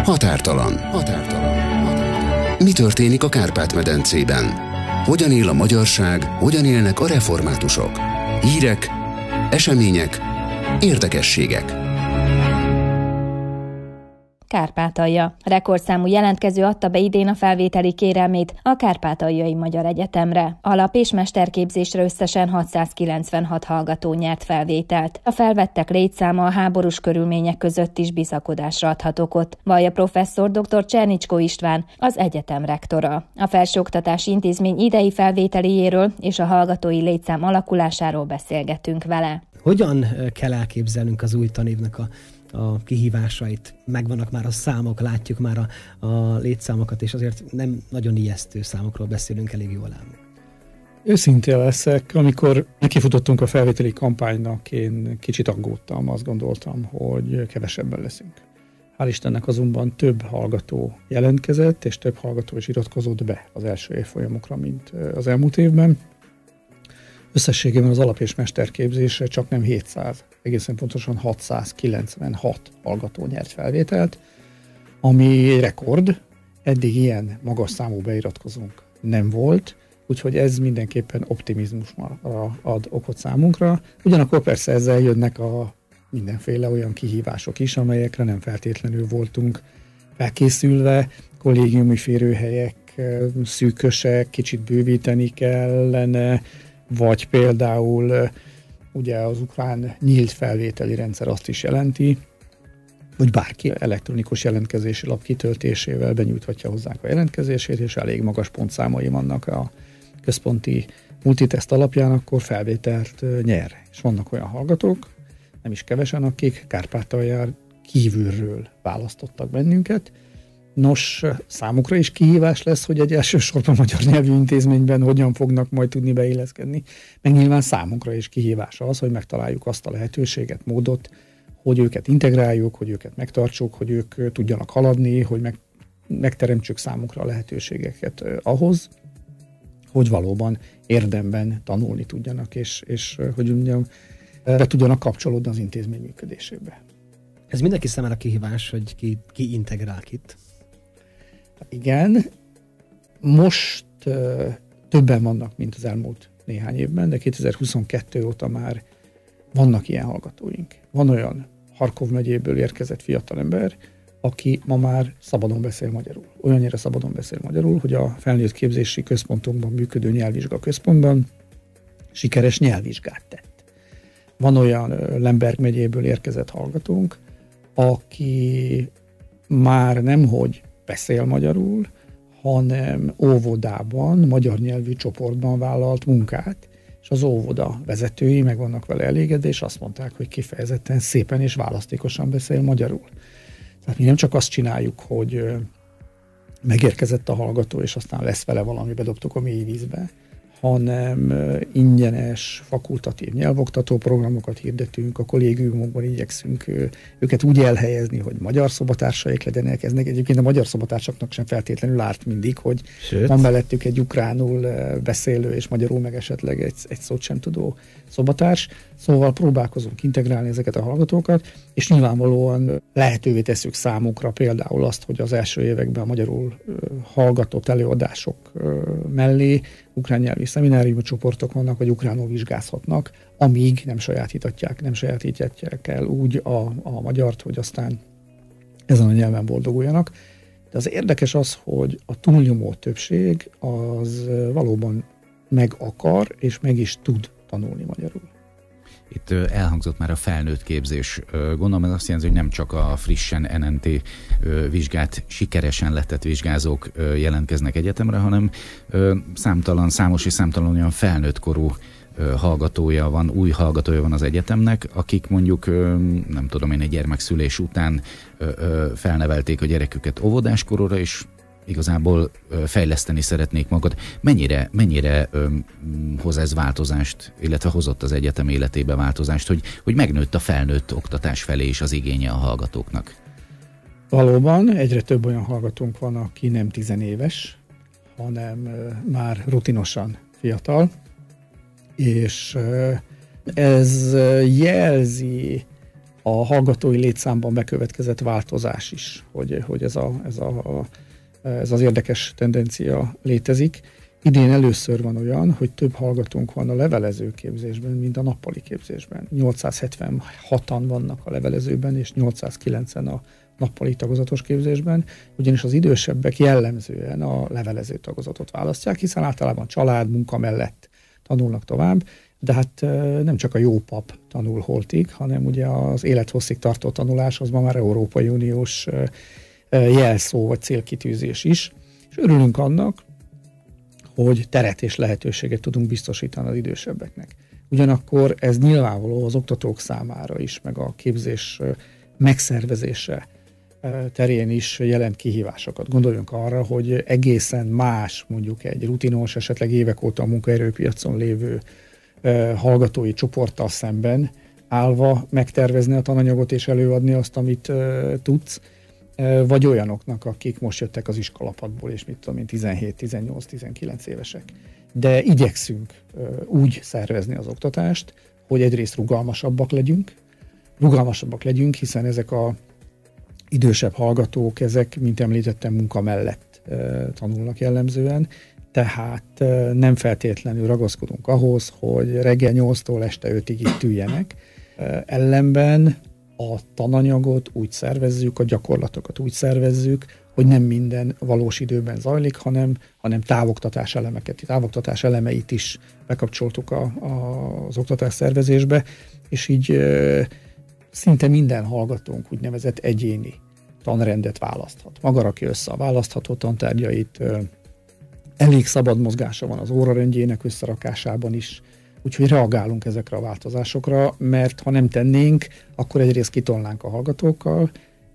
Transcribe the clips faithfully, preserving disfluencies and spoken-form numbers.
Határtalan. Határtalan. Határtalan. Mi történik a Kárpát-medencében? Hogyan él a magyarság, hogyan élnek a reformátusok? Hírek, események, érdekességek. Kárpátalja. Rekordszámú jelentkező adta be idén a felvételi kérelmét a Kárpátaljai Magyar Egyetemre. Alap- és mesterképzésre összesen hatszázkilencvenhat hallgató nyert felvételt. A felvettek létszáma a háborús körülmények között is bizakodásra adhat okot, vallja professzor dr. Csernicskó István, az egyetem rektora. A felsőoktatási intézmény idei felvételiéről és a hallgatói létszám alakulásáról beszélgetünk vele. Hogyan kell elképzelnünk az új tanévnek a a kihívásait? Megvannak már a számok, látjuk már a, a létszámokat, és azért nem nagyon ijesztő számokról beszélünk, elég jól ám. Őszintén leszek, amikor nekifutottunk a felvételi kampánynak, én kicsit aggódtam, azt gondoltam, hogy kevesebben leszünk. Hál' Istennek azonban több hallgató jelentkezett, és több hallgató is iratkozott be az első évfolyamokra, mint az elmúlt évben. Összességében az alap- és mesterképzésre csak nem hétszáz, egészen pontosan hatszázkilencvenhat hallgató nyert felvételt, ami rekord, eddig ilyen magas számú beiratkozónk nem volt, úgyhogy ez mindenképpen optimizmusra ad okot számunkra. Ugyanakkor persze ezzel jönnek a mindenféle olyan kihívások is, amelyekre nem feltétlenül voltunk felkészülve, kollégiumi férőhelyek szűkösek, kicsit bővíteni kellene, vagy például ugye az ukrán nyílt felvételi rendszer azt is jelenti, hogy bárki elektronikus jelentkezési lap kitöltésével benyújthatja hozzánk a jelentkezését, és elég magas pontszámai vannak a központi multiteszt alapján, akkor felvételt nyer. És vannak olyan hallgatók, nem is kevesen, akik Kárpátalján kívülről választottak bennünket. Nos, számukra is kihívás lesz, hogy egy elsősorban magyar nyelvű intézményben hogyan fognak majd tudni beilleszkedni. Meg nyilván számunkra is kihívás az, hogy megtaláljuk azt a lehetőséget, módot, hogy őket integráljuk, hogy őket megtartsuk, hogy ők tudjanak haladni, hogy meg, megteremtsük számukra a lehetőségeket ahhoz, hogy valóban érdemben tanulni tudjanak, és, és hogy mondjam, be tudjanak kapcsolódni az intézmény működésébe. Ez mindenki számára kihívás, hogy ki, ki integrál itt. Igen, most uh, többen vannak, mint az elmúlt néhány évben, de kétezer-huszonkettő óta már vannak ilyen hallgatóink. Van olyan Harkov megyéből érkezett fiatalember, aki ma már szabadon beszél magyarul. Olyannyira szabadon beszél magyarul, hogy a felnőtt képzési központunkban működő nyelvvizsga központban sikeres nyelvvizsgát tett. Van olyan uh, Lemberg megyéből érkezett hallgatónk, aki már nemhogy beszél magyarul, hanem óvodában, magyar nyelvű csoportban vállalt munkát, és az óvoda vezetői meg vannak vele elégedve, és azt mondták, hogy kifejezetten szépen és választékosan beszél magyarul. Tehát mi nem csak azt csináljuk, hogy megérkezett a hallgató, és aztán lesz vele valami, bedobtuk a mély vízbe, hanem ingyenes, fakultatív nyelvoktató programokat hirdetünk, a kollégiumokban igyekszünk őket úgy elhelyezni, hogy magyar szobatársaik legyenek. Ez egyébként a magyar szobatársaknak sem feltétlenül árt mindig, hogy Sőt. van mellettük egy ukránul beszélő és magyarul meg esetleg egy, egy szót sem tudó szobatárs. Szóval próbálkozunk integrálni ezeket a hallgatókat, és nyilvánvalóan lehetővé tesszük számukra például azt, hogy az első években a magyarul hallgatott előadások mellé ukrán nyelvi szeminárium csoportok vannak, vagy ukránul vizsgázhatnak, amíg nem sajátítatják, nem sajátítják el úgy a, a magyart, hogy aztán ezen a nyelven boldoguljanak. De az érdekes az, hogy a túlnyomó többség az valóban meg akar, és meg is tud tanulni magyarul. Itt elhangzott már a felnőtt képzés. Gondolom ez azt jelenti, hogy nem csak a frissen en en té vizsgát sikeresen letett vizsgázók jelentkeznek egyetemre, hanem számtalan, számos és számtalan olyan felnőtt korú hallgatója van, új hallgatója van az egyetemnek, akik mondjuk, nem tudom én, egy gyermekszülés után felnevelték a gyereküket óvodáskorúra, és igazából fejleszteni szeretnék magad. Mennyire, mennyire öm, hoz ez változást, illetve hozott az egyetem életébe változást, hogy, hogy megnőtt a felnőtt oktatás felé is az igénye a hallgatóknak? Valóban egyre több olyan hallgatónk van, aki nem tizenéves, hanem már rutinosan fiatal, és ez jelzi a hallgatói létszámban bekövetkezett változás is, hogy, hogy ez, a, ez, a, ez az érdekes tendencia létezik. Idén először van olyan, hogy több hallgatónk van a levelező képzésben, mint a nappali képzésben. nyolcszázhetvenhatan vannak a levelezőben, és nyolcszázkilencven a nappali tagozatos képzésben, ugyanis az idősebbek jellemzően a levelező tagozatot választják, hiszen általában család, munka mellett tanulnak tovább, de hát nem csak a jó pap tanul holtig, hanem ugye az élethosszig tartó tanulás az ma már Európai Uniós jelszó vagy célkitűzés is, és örülünk annak, hogy teret és lehetőséget tudunk biztosítani az idősebbeknek. Ugyanakkor ez nyilvánvaló az oktatók számára is, meg a képzés megszervezése terén is jelent kihívásokat. Gondoljunk arra, hogy egészen más, mondjuk egy rutinos, esetleg évek óta a munkaerőpiacon lévő hallgatói csoporttal szemben állva megtervezni a tananyagot és előadni azt, amit tudsz, vagy olyanoknak, akik most jöttek az iskolapadból, és mit tudom én, tizenhét, tizennyolc, tizenkilenc évesek. De igyekszünk úgy szervezni az oktatást, hogy egyrészt rugalmasabbak legyünk, rugalmasabbak legyünk, hiszen ezek a idősebb hallgatók, ezek, mint említettem, munka mellett tanulnak jellemzően, tehát nem feltétlenül ragaszkodunk ahhoz, hogy reggel nyolctól este ötig itt üljenek. Ellenben a tananyagot úgy szervezzük, a gyakorlatokat úgy szervezzük, hogy nem minden valós időben zajlik, hanem, hanem távoktatás elemeket, távoktatás elemeit is bekapcsoltuk a, a, az oktatás szervezésbe, és így e, szinte minden hallgatónk úgynevezett egyéni tanrendet választhat. Maga rakja össze a választható tantárgyait, e, elég szabad mozgása van az órarendjének összerakásában is, úgyhogy reagálunk ezekre a változásokra, mert ha nem tennénk, akkor egyrészt kitolnánk a hallgatókkal,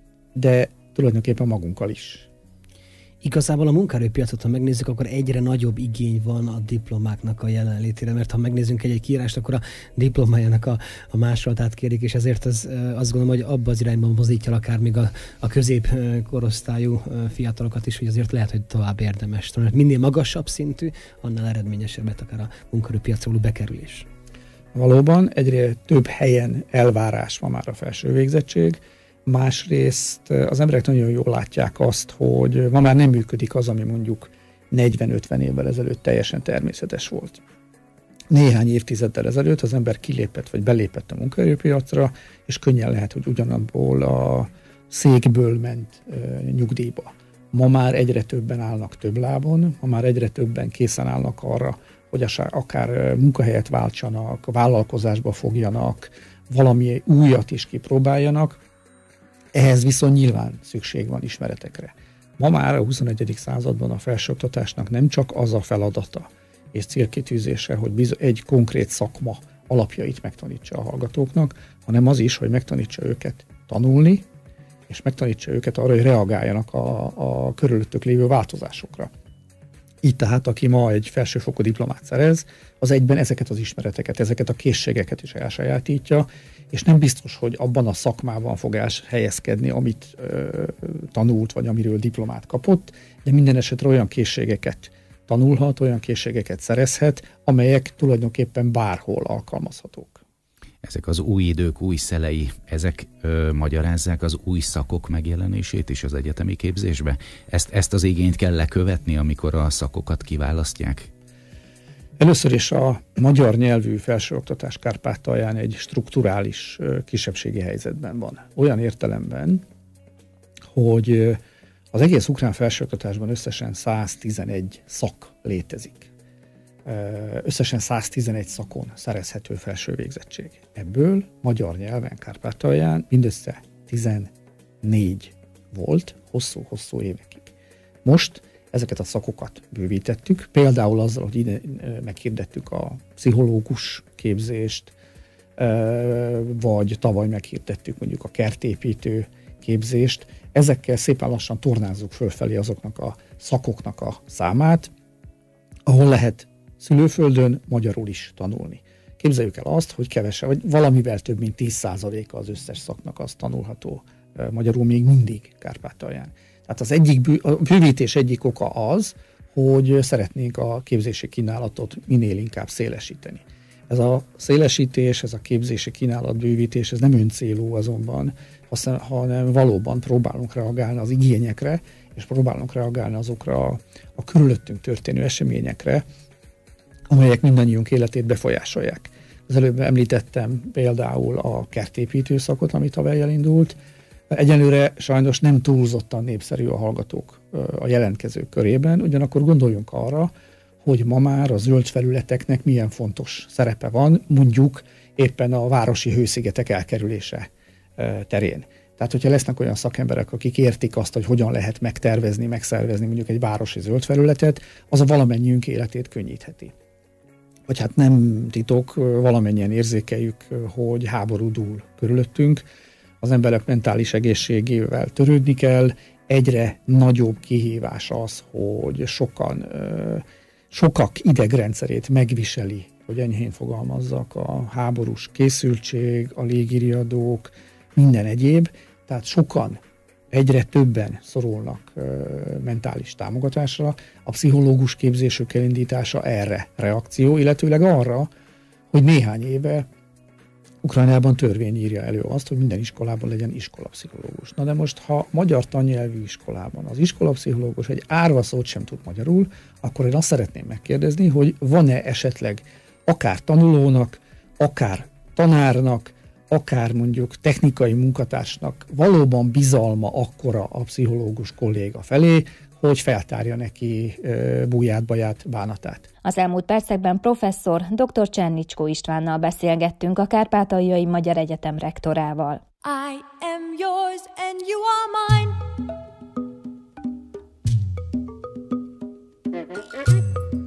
de tulajdonképpen magunkkal is. Igazából a munkaerőpiacot, ha megnézzük, akkor egyre nagyobb igény van a diplomáknak a jelenlétére, mert ha megnézzünk egy-egy kiírást, akkor a diplomájának a, a másolatát kérik, és ezért az, azt gondolom, hogy abba az irányban mozdítja akár még a, a középkorosztályú fiatalokat is, hogy azért lehet, hogy tovább érdemes tanulni. Minél magasabb szintű, annál eredményesebbet akár a munkaerőpiacra való bekerülés. Valóban egyre több helyen elvárás van már a felső végzettség, másrészt az emberek nagyon jól látják azt, hogy ma már nem működik az, ami mondjuk negyven-ötven évvel ezelőtt teljesen természetes volt. Néhány évtizeddel ezelőtt az ember kilépett vagy belépett a munkaerőpiacra, és könnyen lehet, hogy ugyanabból a székből ment e, nyugdíjba. Ma már egyre többen állnak több lábon, ma már egyre többen készen állnak arra, hogy akár munkahelyet váltsanak, vállalkozásba fogjanak, valami újat is kipróbáljanak. Ehhez viszont nyilván szükség van ismeretekre. Ma már a huszonegyedik században a felsőoktatásnak nem csak az a feladata és célkitűzése, hogy egy konkrét szakma alapjait megtanítsa a hallgatóknak, hanem az is, hogy megtanítsa őket tanulni, és megtanítsa őket arra, hogy reagáljanak a, a körülöttük lévő változásokra. Így tehát, aki ma egy felsőfokú diplomát szerez, az egyben ezeket az ismereteket, ezeket a készségeket is elsajátítja, és nem biztos, hogy abban a szakmában fog elhelyezkedni, amit ö, tanult, vagy amiről diplomát kapott, de minden esetre olyan készségeket tanulhat, olyan készségeket szerezhet, amelyek tulajdonképpen bárhol alkalmazhatók. Ezek az új idők, új szelei, ezek ö, magyarázzák az új szakok megjelenését is az egyetemi képzésbe? Ezt, ezt az igényt kell lekövetni, amikor a szakokat kiválasztják? Először is a magyar nyelvű felsőoktatás Kárpátalján egy strukturális kisebbségi helyzetben van. Olyan értelemben, hogy az egész ukrán felsőoktatásban összesen száztizenegy szak létezik. Összesen száztizenegy szakon szerezhető felső végzettség. Ebből magyar nyelven Kárpátalján mindössze tizennégy volt hosszú-hosszú évekig. Most ezeket a szakokat bővítettük, például azzal, hogy ide meghirdettük a pszichológus képzést, vagy tavaly meghirdettük mondjuk a kertépítő képzést. Ezekkel szépen lassan tornázzuk fölfelé azoknak a szakoknak a számát, ahol lehet szülőföldön magyarul is tanulni. Képzeljük el azt, hogy kevesebb, vagy valamivel több mint tíz százaléka az összes szaknak az tanulható magyarul még mindig Kárpátalján. Tehát az egyik, a bővítés egyik oka az, hogy szeretnénk a képzési kínálatot minél inkább szélesíteni. Ez a szélesítés, ez a képzési kínálatbővítés, ez nem öncélú azonban, hanem valóban próbálunk reagálni az igényekre, és próbálunk reagálni azokra a, a körülöttünk történő eseményekre, amelyek mindannyiunk életét befolyásolják. Az előbb említettem például a kertépítő szakot, ami tavaly elindult. Egyelőre sajnos nem túlzottan népszerű a hallgatók a jelentkezők körében, ugyanakkor gondoljunk arra, hogy ma már a zöld felületeknek milyen fontos szerepe van, mondjuk éppen a városi hőszigetek elkerülése terén. Tehát, hogyha lesznek olyan szakemberek, akik értik azt, hogy hogyan lehet megtervezni, megszervezni mondjuk egy városi zöld felületet, az a valamennyiünk életét könnyítheti. Vagy hát nem titok, valamennyien érzékeljük, hogy háború dúl körülöttünk, az emberek mentális egészségével törődni kell, egyre nagyobb kihívás az, hogy sokan, sokak idegrendszerét megviseli, hogy enyhén fogalmazzak, a háborús készültség, a légiriadók, minden egyéb, tehát sokan, egyre többen szorulnak ö, mentális támogatásra, a pszichológus képzésük elindítása erre reakció, illetőleg arra, hogy néhány éve Ukrajnában törvény írja elő azt, hogy minden iskolában legyen iskolapszichológus. Na de most, ha magyar tannyelvű iskolában az iskolapszichológus egy árva szót sem tud magyarul, akkor én azt szeretném megkérdezni, hogy van-e esetleg akár tanulónak, akár tanárnak, akár mondjuk technikai munkatársnak valóban bizalma akkora a pszichológus kolléga felé, hogy feltárja neki búját, baját, bánatát. Az elmúlt percekben professzor dr. Csernicskó Istvánnal beszélgettünk, a Kárpátaljai Magyar Egyetem rektorával. I am yours and you are mine.